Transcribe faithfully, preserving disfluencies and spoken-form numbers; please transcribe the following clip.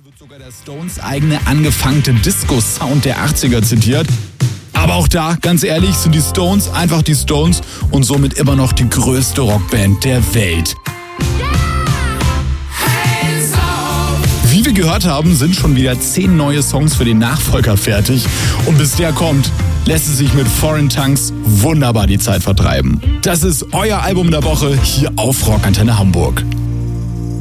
Wird sogar der Stones eigene angefangte Disco-Sound der achtziger zitiert. Aber auch da, ganz ehrlich, sind die Stones einfach die Stones und somit immer noch die größte Rockband der Welt. Wie wir gehört haben, sind schon wieder zehn neue Songs für den Nachfolger fertig. Und bis der kommt, lässt es sich mit Foreign Tongues wunderbar die Zeit vertreiben. Das ist euer Album der Woche hier auf Rockantenne Hamburg.